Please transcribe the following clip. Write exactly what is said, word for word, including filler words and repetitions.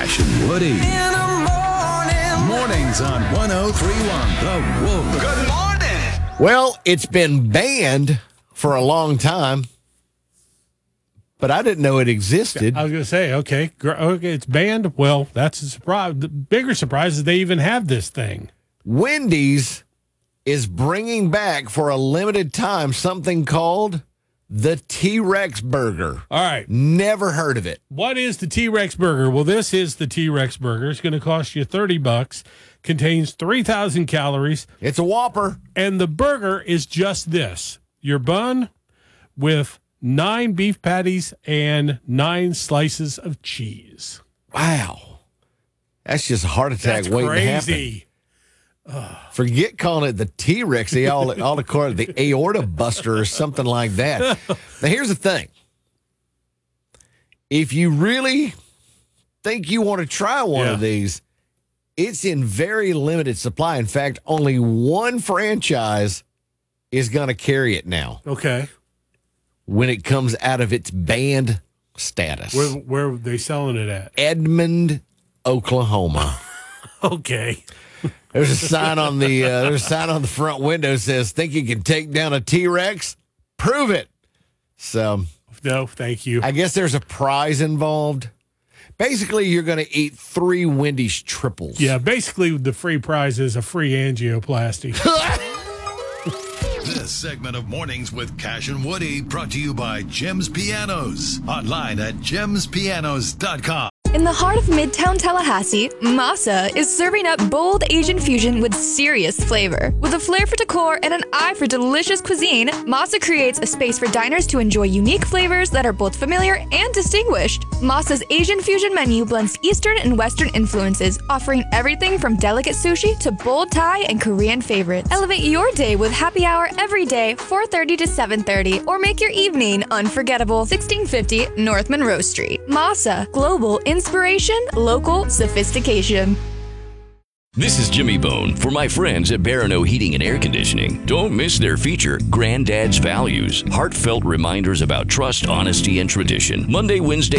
Cash and Woody. In the morning. Mornings on one oh three point one The Wolf. Good morning. Well, it's been banned for a long time, but I didn't know it existed. I was going to say, okay, gr- okay, it's banned. Well, that's a surprise. The bigger surprise is they even have this thing. Wendy's is bringing back for a limited time something called the T-Rex burger. All right. Never heard of it. What is the T-Rex burger? Well, this is the T-Rex burger. It's going to cost you thirty bucks. Contains three thousand calories. It's a Whopper. And the burger is just this. Your bun with nine beef patties and nine slices of cheese. Wow. That's just a heart attack That's waiting crazy. to happen. Forget calling it the T-Rex. They all, all call it the aorta buster or something like that. Now, here's the thing. If you really think you want to try one Yeah. of these, it's in very limited supply. In fact, only one franchise is going to carry it now Okay. when it comes out of its banned status. Where, where are they selling it at? Edmond, Oklahoma. Okay. There's a sign on the uh, there's a sign on the front window that says, "Think you can take down a T-Rex? Prove it." So, No, thank you. I guess there's a prize involved. Basically, you're going to eat three Wendy's triples. Yeah, basically the free prize is a free angioplasty. This segment of Mornings with Cash and Woody brought to you by Jim's Pianos. Online at gems pianos dot com. In the heart of Midtown Tallahassee, Masa is serving up bold Asian fusion with serious flavor. With a flair for decor and an eye for delicious cuisine, Masa creates a space for diners to enjoy unique flavors that are both familiar and distinguished. Masa's Asian fusion menu blends Eastern and Western influences, offering everything from delicate sushi to bold Thai and Korean favorites. Elevate your day with happy hour every day, four thirty to seven thirty, or make your evening unforgettable. sixteen fifty North Monroe Street. Masa, global inspiration, local sophistication. This is Jimmy Bone for my friends at Barano Heating and Air Conditioning. Don't miss their feature, Granddad's Values. Heartfelt reminders about trust, honesty, and tradition. Monday, Wednesday,